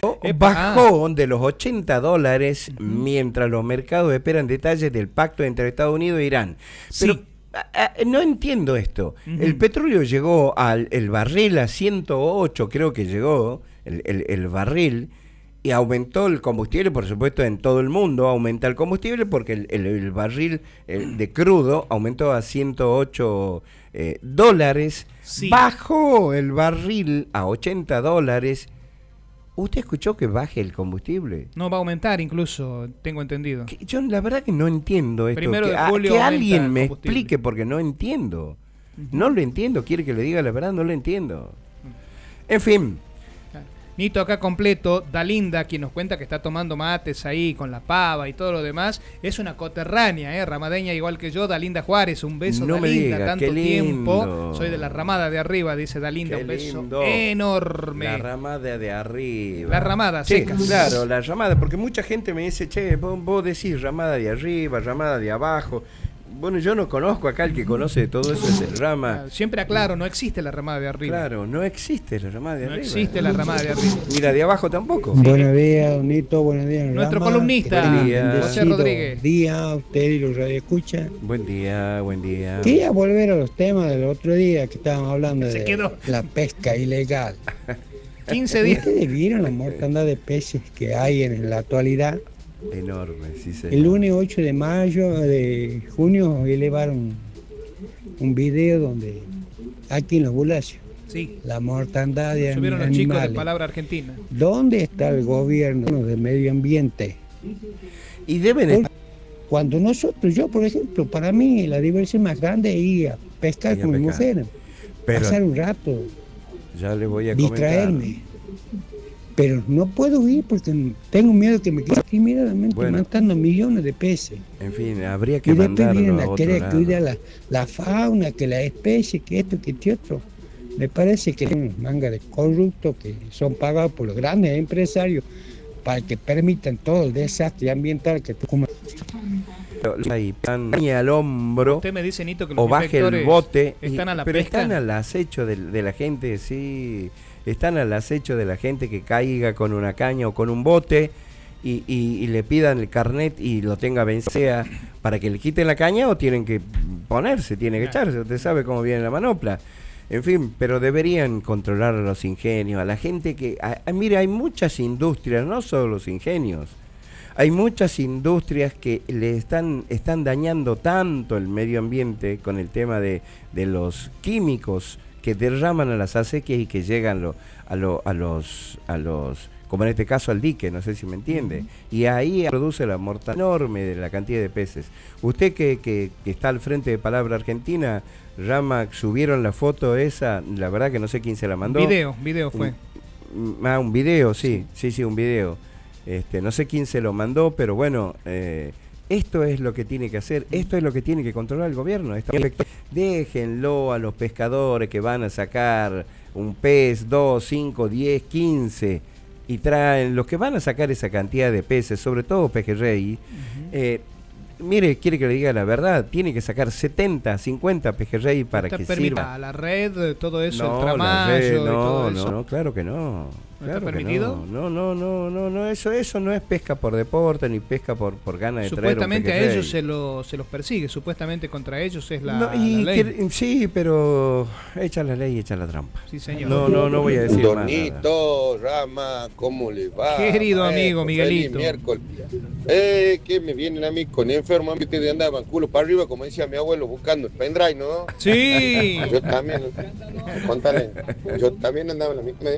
Bajó de los $80 mientras los mercados esperan detalles del pacto entre Estados Unidos e Irán. Pero Sí. no entiendo esto. El petróleo llegó el barril a 108, creo que llegó el barril, y aumentó el combustible, por supuesto, en todo el mundo aumenta el combustible porque el barril de crudo aumentó a 108 dólares. Sí. Bajó el barril a $80. ¿Usted escuchó que baje el combustible? No va a aumentar incluso, tengo entendido. Yo la verdad que no entiendo esto. Primero de julio que aumenta alguien el me combustible. explique porque no entiendo. No lo entiendo. ¿Quiere que le diga la verdad? No lo entiendo. En fin. Nito acá completo, Dalinda, quien nos cuenta que está tomando mates ahí con la pava y todo lo demás, es una coterránea, ramadeña igual que yo, Dalinda Juárez, un beso, No me Dalinda, diga, tanto qué lindo. tiempo, soy de la ramada de arriba, dice Dalinda, Qué un beso lindo. enorme. La ramada de arriba. La ramada, Sí, secas. claro, la ramada, porque mucha gente me dice, che, vos decís ramada de arriba, ramada de abajo. Bueno, yo no conozco acá, el que conoce de todo eso es el rama. Siempre aclaro, no existe la ramada de arriba. Claro, no existe la ramada de No arriba. existe la ramada de arriba. Ni la de abajo tampoco. Buenos días, don Nito, buenos días. Nuestro Rama. columnista, Buen día. José Rodríguez. Día a usted y los radioescuchas. Buen día, buen día. Quería volver a los temas del otro día que estábamos hablando Se de quedó. la pesca ilegal. 15 días. ¿Ustedes vieron la mortandad de peces que hay en la actualidad? Enorme, sí, señor. El lunes 8 de junio elevaron un video donde aquí en los Bulacios, Sí, la mortandad de subieron los chicos de animales. Palabra Argentina. ¿Dónde está el gobierno del medio ambiente? Y deben estar. Cuando nosotros, yo por ejemplo, para mí la diversión más grande es ir a pescar Ir a con mi pescar. mujer, Pero pasar un rato, ya le voy a distraerme. Pero no puedo ir porque tengo miedo que me quede criminalmente Bueno. matando millones de peces. comentar. En fin, habría que Y después mandarlo vienen a a otro querer lado. cuidar la fauna, que la especie, que esto, que este otro. Me parece que son manga de corruptos que son pagados por los grandes empresarios para que permitan todo el desastre ambiental que Tucumán. Ahí, pan y al hombro. Usted me dice, Nito, que los O baje el inspectores bote. están a la pero pesca. están al acecho de la gente, sí. Están al acecho de la gente que caiga con una caña o con un bote y le pidan el carnet y lo tenga vencida para que le quiten la caña o tienen que ponerse, tiene que echarse. Usted sabe cómo viene la manopla. En fin, pero deberían controlar a los ingenios, a la gente que... mira, hay muchas industrias, no solo los ingenios. Hay muchas industrias que le están dañando tanto el medio ambiente con el tema de los químicos que derraman a las acequias y que llegan a los como en este caso al dique, no sé si me entiende. Y ahí produce la mortandad enorme de la cantidad de peces. Usted que está al frente de Palabra Argentina, Rama, subieron la foto esa, la verdad que no sé quién se la mandó. Video fue. Un video, sí, un video. No sé quién se lo mandó, pero bueno, esto es lo que tiene que hacer, esto es lo que tiene que controlar el gobierno. Déjenlo a los pescadores que van a sacar un pez, 2, 5, 10, 15 y traen los que van a sacar esa cantidad de peces, sobre todo pejerrey. Mire, quiere que le diga la verdad, tiene que sacar 70, 50 pejerrey para que sirva. La red, todo eso, No, el tramayo y todo eso. No, claro que no. ¿No Claro está que permitido? No, eso no es pesca por deporte ni pesca por ganas de traer un Supuestamente a pejerrey. ellos se los persigue, supuestamente contra ellos es la ley. Sí, pero echa la ley y echa la trampa. Sí, señor. No voy a decir más nada. Donito, Rama, ¿cómo le va? Querido amigo Miguelito. Feliz miércoles. Que me vienen a mí con enfermo, que te andaban culo para arriba, como decía mi abuelo, buscando el pendrive, ¿no? Sí. Yo también, contale, yo también andaba en la misma.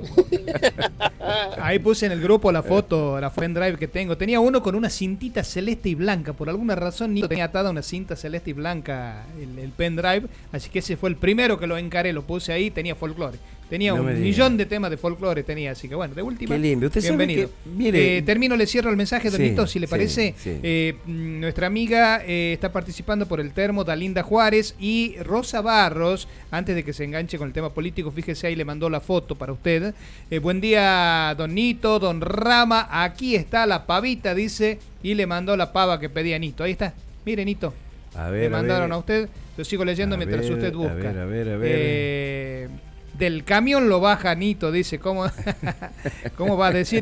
Ahí puse en el grupo la foto, la pendrive que tengo. Tenía uno con una cintita celeste y blanca. Por alguna razón Nico tenía atada una cinta celeste y blanca el pendrive. Así que ese fue el primero que lo encaré. Lo puse ahí, tenía folclore. Tenía un millón de temas de folclore, tenía. Así que bueno, de última. Qué lindo. Usted bienvenido. sabe que, mire, termino, le cierro el mensaje, Donito, si le parece. Sí. Nuestra amiga está participando por el termo, Dalinda Juárez, y Rosa Barros, antes de que se enganche con el tema político, fíjese ahí, le mandó la foto para usted. Buen día, Don Nito, Don Rama, aquí está la pavita, dice, y le mandó la pava que pedía Nito. Ahí está, mire, Nito. Le mandaron a usted, lo sigo leyendo mientras usted busca. A ver. Del camión lo baja Nito, dice, ¿cómo va a decir